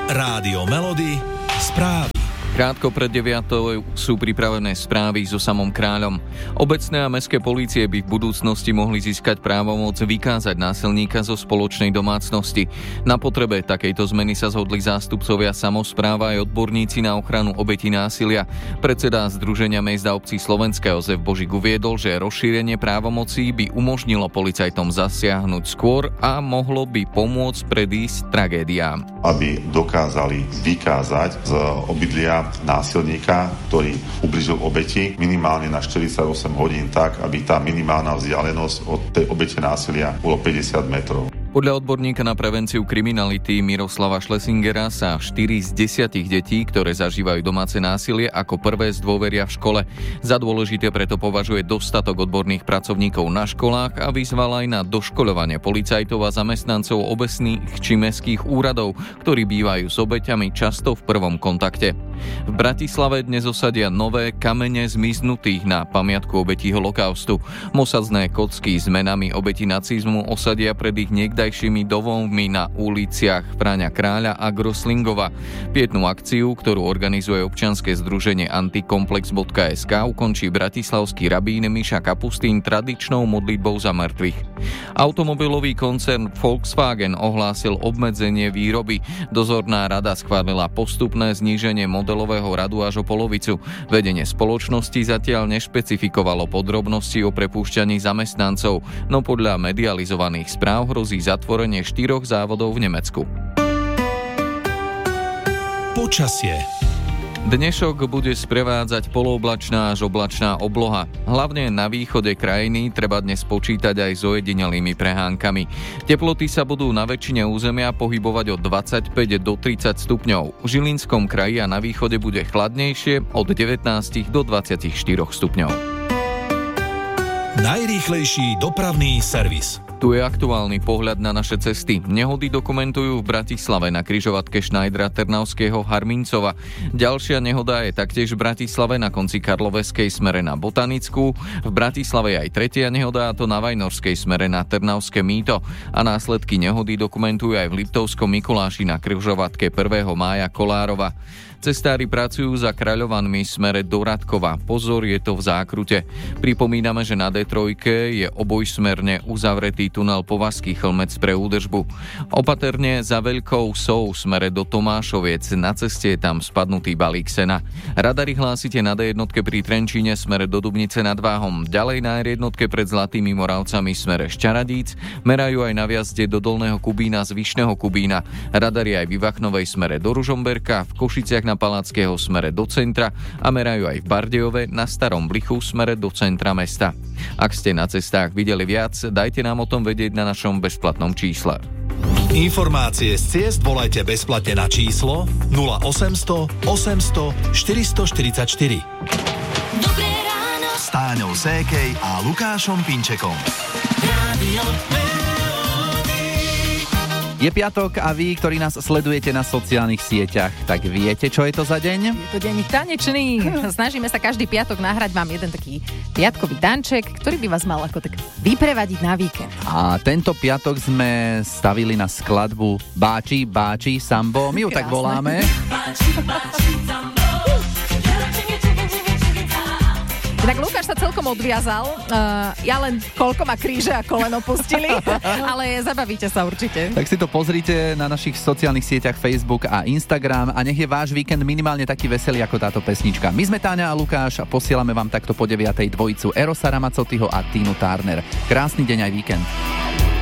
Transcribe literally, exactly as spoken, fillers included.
Rádio Melody, správy. Krátko pred deviatou sú pripravené správy so samom kráľom. Obecné a mestské polície by v budúcnosti mohli získať právomoc vykázať násilníka zo spoločnej domácnosti. Na potrebe takejto zmeny sa zhodli zástupcovia samospráva aj odborníci na ochranu obetí násilia. Predseda Združenia miest a obcí Slovenska Jozef Božík uviedol, že rozšírenie právomocí by umožnilo policajtom zasiahnuť skôr a mohlo by pomôcť predísť tragédiám. Aby dokázali vykázať z obydlia násilníka, ktorý ubližil obeti minimálne na štyridsaťosem hodín tak, aby tá minimálna vzdialenosť od tej obete násilia bolo päťdesiat metrov. Podľa odborníka na prevenciu kriminality Miroslava Schlesingera sa štyri z desiatich detí, ktoré zažívajú domáce násilie, ako prvé zdôveria v škole. Za dôležité preto považuje dostatok odborných pracovníkov na školách a vyzval aj na doškoľovanie policajtov a zamestnancov obecných či mestských úradov, ktorí bývajú s obeťami často v prvom kontakte. V Bratislave dnes osadia nové kamene zmiznutých na pamiatku obetí holokaustu. Mosadzné kocky s menami obetí nacizmu osadia pred ich niekdajšími domovmi na uliciach Práňa Kráľa a Groslingova. Pietnú akciu, ktorú organizuje občianske združenie antikomplex bodka es ká, ukončí bratislavský rabín Miša Kapustín tradičnou modlitbou za mŕtvych. Automobilový koncern Volkswagen ohlásil obmedzenie výroby. Dozorná rada schválila postupné zníženie modelového radu až o polovicu. Vedenie spoločnosti zatiaľ nešpecifikovalo podrobnosti o prepúšťaní zamestnancov, no podľa medializovaných správ hrozí zatvorenie štyroch závodov v Nemecku. Počasie. Dnešok bude sprevádzať polooblačná až oblačná obloha. Hlavne na východe krajiny treba dnes počítať aj s ojedinelými prehánkami. Teploty sa budú na väčšine územia pohybovať od dvadsaťpäť do tridsať stupňov. V Žilinskom kraji a na východe bude chladnejšie od devätnásť do dvadsaťštyri stupňov. Najrýchlejší dopravný servis. Tu je aktuálny pohľad na naše cesty. Nehody dokumentujú v Bratislave na križovatke Šnajdra Trnavského Harmincova. Ďalšia nehoda je taktiež v Bratislave na konci Karloveskej smere na Botanickú. V Bratislave je aj tretia nehoda, a to na Vajnorskej smere na Trnavské Mýto. A následky nehody dokumentujú aj v Liptovskom Mikuláši na križovatke prvého mája Kolárova. Cestári pracujú za Kráľovanmi smere do Radkova. Pozor, je to v zákrute. Pripomíname, že na dé tri je obojsmerne uzavretý tunel Povazský Chlmec pre údržbu. Opatrne za Veľkou Sou smere do Tomášoviec. Na ceste je tam spadnutý balík sena. Radary hlásite na dé jednotke pri Trenčíne smere do Dubnice nad Váhom. Ďalej na er jednotke pred Zlatými Moravcami smere Šťaradíc. Merajú aj na viazde do Dolného Kubína z Vyšného Kubína. Radary aj v Ivachnovej smere do Ružomberka, v Košiciach na Palackého smere do centra a merajú aj v Bardejove na Starom Blichu smere do centra mesta. Ak ste na cestách videli viac, dajte nám o tom vedieť na našom bezplatnom čísle. Informácie z ciest volajte bezplatne na číslo nula osemsto osemsto štyristoštyridsaťštyri. Dobré ráno S Táňou Sékej a Lukášom Pinčekom. Rádio Je piatok a vy, ktorí nás sledujete na sociálnych sieťach, tak viete, čo je to za deň? Je to deň tanečný. Snažíme sa každý piatok nahrať vám jeden taký piatkový danček, ktorý by vás mal ako tak vyprevadiť na víkend. A tento piatok sme stavili na skladbu Báči, Báči, Sambo. My ju tak voláme. Báči, báči, sambo. Tak Lukáš sa celkom odviazal. Uh, ja len koľko ma kríže a koleno pustili, ale zabavíte sa určite. Tak si to pozrite na našich sociálnych sieťach Facebook a Instagram a nech je váš víkend minimálne taký veselý ako táto pesnička. My sme Táňa a Lukáš a posielame vám takto po deviatej dvojicu Erosa Ramazzotiho a Tinu Turner. Krásny deň aj víkend.